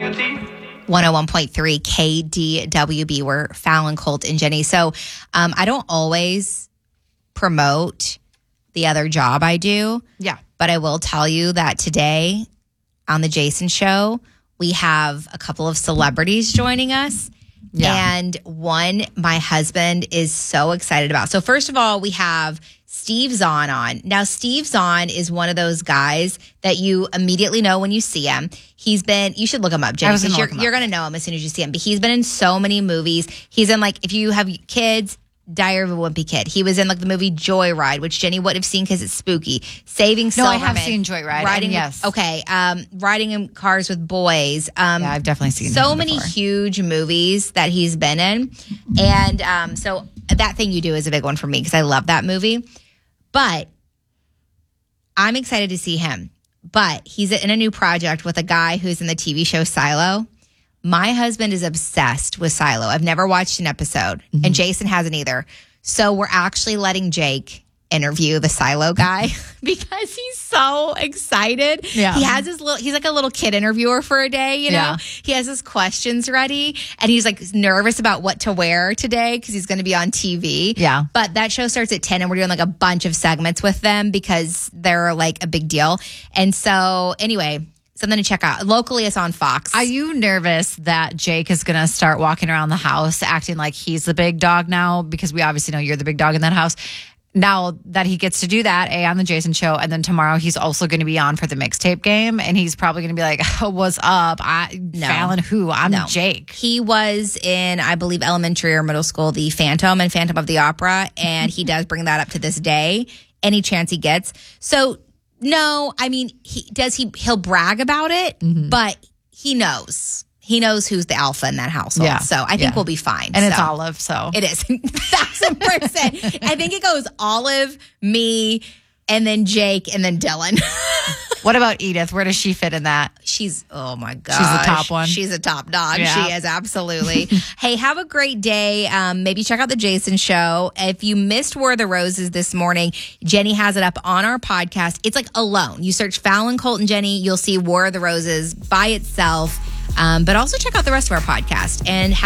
101.3 KDWB. We're Fallon, Colt, and Jenny. So I don't always promote the other job I do. Yeah. But I will tell you that today on the Jason Show, we have a couple of celebrities joining us. Yeah. And one my husband is so excited about. So first of all, we have Steve Zahn on. Now, Steve Zahn is one of those guys that you immediately know when you see him. He's been, you should look him up, Jenny, because you're going to know him as soon as you see him. But he's been in so many movies. He's in, like, if you have kids, Diary of a Wimpy Kid. He was in, like, the movie Joyride, which Jenny wouldn't have seen because it's spooky. Saving Silverman. No, I have seen Joyride. Riding, yes. Okay. Riding in Cars with Boys. Yeah, I've definitely seen so many huge movies that he's been in. And so That Thing You Do is a big one for me because I love that movie. But I'm excited to see him. But he's in a new project with a guy who's in the TV show Silo. My husband is obsessed with Silo. I've never watched an episode, and Jason hasn't either. So we're actually letting Jake interview the Silo guy because he's so excited. Yeah. He has he's like a little kid interviewer for a day, you know? Yeah. He has his questions ready, and he's like nervous about what to wear today because he's going to be on TV. Yeah. But that show starts at 10, and we're doing like a bunch of segments with them because they're like a big deal. And so anyway, something to check out. Locally, it's on Fox. Are you nervous that Jake is going to start walking around the house acting like he's the big dog now? Because we obviously know you're the big dog in that house. Now that he gets to do that, on the Jason Show, and then tomorrow he's also going to be on for the mixtape game, and he's probably going to be like, oh, what's up? Fallon who? I'm Jake. He was in, I believe, elementary or middle school, the Phantom and Phantom of the Opera, and he does bring that up to this day, any chance he gets. So, no, I mean, he'll brag about it, but he knows. He knows who's the alpha in that household. Yeah. So I think we'll be fine. And it's Olive, so. It is. 1,000%. I think it goes Olive, me, and then Jake, and then Dylan. What about Edith? Where does she fit in that? Oh my gosh. She's the top one. She's a top dog. Yeah. She is, absolutely. Hey, have a great day. Maybe check out the Jason Show. If you missed War of the Roses this morning, Jenny has it up on our podcast. It's like alone. You search Fallon, Colt, and Jenny, you'll see War of the Roses by itself. But also check out the rest of our podcast and